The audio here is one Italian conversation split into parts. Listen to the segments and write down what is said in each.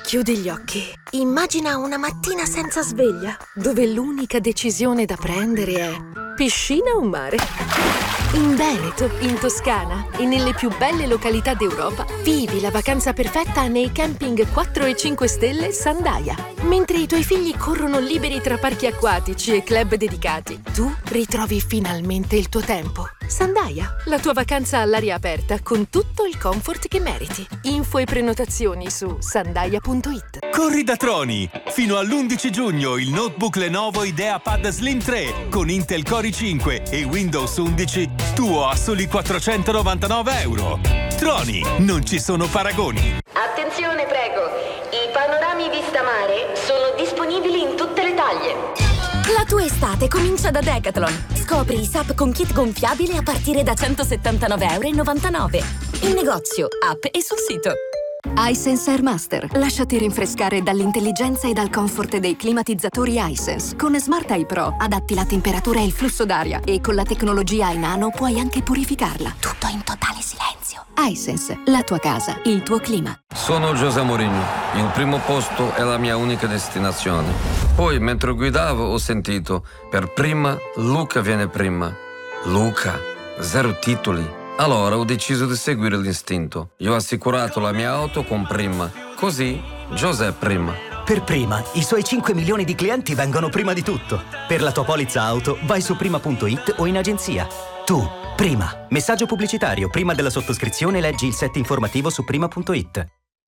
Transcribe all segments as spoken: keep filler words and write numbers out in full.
Chiudi gli occhi. Immagina una mattina senza sveglia, dove l'unica decisione da prendere è piscina o mare. In Veneto, in Toscana e nelle più belle località d'Europa, vivi la vacanza perfetta nei camping quattro e cinque stelle Sandaia. Mentre i tuoi figli corrono liberi tra parchi acquatici e club dedicati, tu ritrovi finalmente il tuo tempo. Sandaia, la tua vacanza all'aria aperta con tutto il comfort che meriti. Info e prenotazioni su sandaia punto it. Corri da Troni! Fino all'undici giugno il notebook Lenovo IdeaPad Slim tre con Intel Core i cinque e Windows undici tuo a soli quattrocentonovantanove euro. Troni, non ci sono paragoni. Attenzione prego, i panorami vista mare sono disponibili in tutte le taglie. La tua estate comincia da Decathlon. Scopri i S U P con kit gonfiabile a partire da centosettantanove e novantanove euro. In negozio, app e sul sito. iSense Air Master. Lasciati rinfrescare dall'intelligenza e dal comfort dei climatizzatori iSense. Con Smart Eye Pro adatti la temperatura e il flusso d'aria e con la tecnologia iNano puoi anche purificarla. Tutto in totale silenzio. iSense, la tua casa, il tuo clima. Sono José Mourinho. Il primo posto è la mia unica destinazione. Poi, mentre guidavo, ho sentito: per prima, Luca viene prima. Luca, zero titoli. Allora ho deciso di seguire l'istinto. Io ho assicurato la mia auto con Prima. Così, José Prima. Per Prima, i suoi cinque milioni di clienti vengono prima di tutto. Per la tua polizza auto, vai su prima punto it o in agenzia. Tu, Prima. Messaggio pubblicitario. Prima della sottoscrizione leggi il set informativo su prima punto it.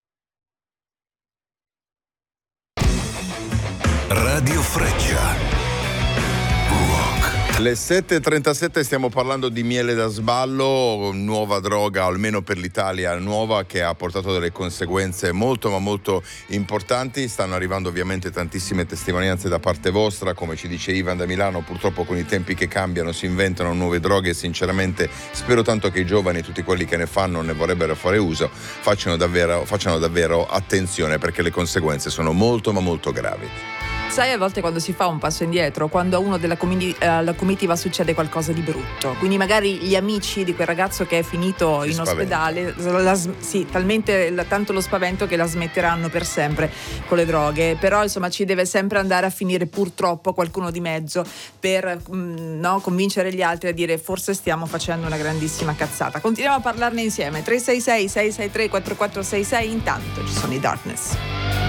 Radio Freccia. Le sette e trentasette, stiamo parlando di miele da sballo, nuova droga, almeno per l'Italia nuova, che ha portato delle conseguenze molto ma molto importanti. Stanno arrivando ovviamente tantissime testimonianze da parte vostra, come ci dice Ivan da Milano. Purtroppo con i tempi che cambiano si inventano nuove droghe e sinceramente spero tanto che i giovani, tutti quelli che ne fanno, ne vorrebbero fare uso, facciano davvero, facciano davvero attenzione, perché le conseguenze sono molto ma molto gravi. Sai, a volte quando si fa un passo indietro, quando a uno della comuni- uh, comitiva succede qualcosa di brutto, quindi magari gli amici di quel ragazzo che è finito si in spaventa. ospedale, la, sì, talmente la, tanto lo spavento che la smetteranno per sempre con le droghe, però insomma ci deve sempre andare a finire purtroppo qualcuno di mezzo per mh, no, convincere gli altri a dire forse stiamo facendo una grandissima cazzata. Continuiamo a parlarne insieme. Tre sei sei sei sei tre quattro quattro sei sei. Intanto ci sono i Darkness.